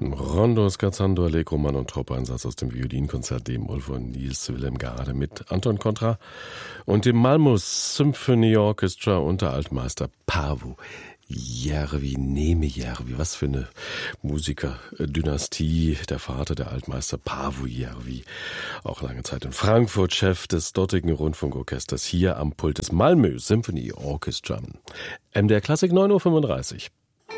Rondo Scherzando Allegro Mann und Tropper, ein Satz aus dem Violinkonzert D-Moll von Niels Willem Gade mit Anton Contra und dem Malmö Symphony Orchestra unter Altmeister Paavo Järvi, Neeme Järvi, was für eine Musikerdynastie, der Vater der Altmeister Paavo Järvi, auch lange Zeit in Frankfurt Chef des dortigen Rundfunkorchesters, hier am Pult des Malmö Symphony Orchestra. MDR Klassik 9.35 Uhr.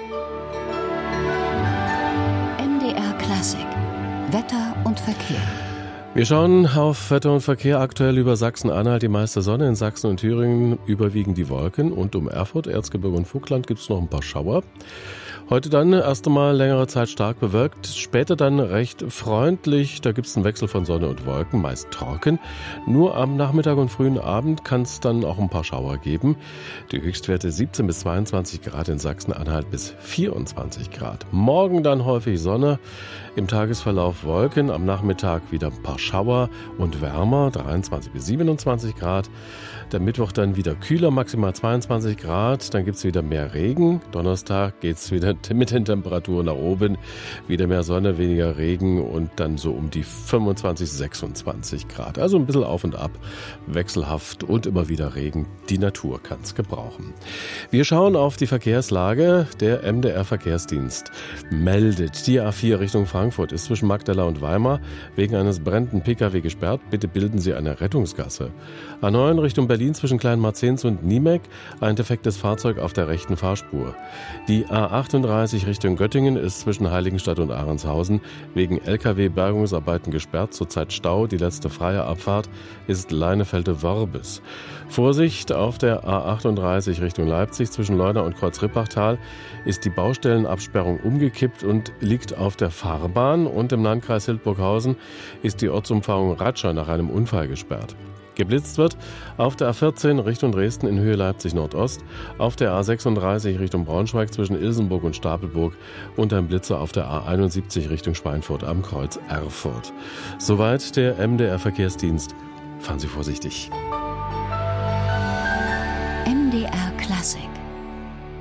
Klassik. Wetter und Verkehr. Wir schauen auf Wetter und Verkehr aktuell über Sachsen-Anhalt, die meiste Sonne, in Sachsen und Thüringen überwiegend die Wolken und um Erfurt, Erzgebirge und Vogtland gibt es noch ein paar Schauer. Heute dann erst einmal längere Zeit stark bewölkt, später dann recht freundlich, da gibt es einen Wechsel von Sonne und Wolken, meist trocken. Nur am Nachmittag und frühen Abend kann es dann auch ein paar Schauer geben. Die Höchstwerte 17 bis 22 Grad in Sachsen-Anhalt bis 24 Grad. Morgen dann häufig Sonne, im Tagesverlauf Wolken, am Nachmittag wieder ein paar Schauer und wärmer, 23 bis 27 Grad. Der Mittwoch dann wieder kühler, maximal 22 Grad, dann gibt es wieder mehr Regen. Donnerstag geht es wieder mit den Temperaturen nach oben, wieder mehr Sonne, weniger Regen und dann so um die 25, 26 Grad. Also ein bisschen auf und ab, wechselhaft und immer wieder Regen. Die Natur kann es gebrauchen. Wir schauen auf die Verkehrslage. Der MDR-Verkehrsdienst meldet, die A4 Richtung Frankfurt ist zwischen Magdala und Weimar wegen eines brennenden Pkw gesperrt. Bitte bilden Sie eine Rettungsgasse. A9 Richtung Berlin zwischen Kleinmarzens und Niemek, ein defektes Fahrzeug auf der rechten Fahrspur. Die A38 Richtung Göttingen ist zwischen Heiligenstadt und Ahrendshausen wegen Lkw-Bergungsarbeiten gesperrt, zurzeit Stau. Die letzte freie Abfahrt ist Leinefelde-Worbis. Vorsicht, auf der A38 Richtung Leipzig zwischen Leuna und Kreuz-Rippachtal ist die Baustellenabsperrung umgekippt und liegt auf der Fahrbahn, und im Landkreis Hildburghausen ist die Ortsumfahrung Ratscha nach einem Unfall gesperrt. Geblitzt wird auf der A14 Richtung Dresden in Höhe Leipzig-Nordost, auf der A36 Richtung Braunschweig zwischen Ilsenburg und Stapelburg und ein Blitzer auf der A71 Richtung Schweinfurt am Kreuz Erfurt. Soweit der MDR Verkehrsdienst. Fahren Sie vorsichtig.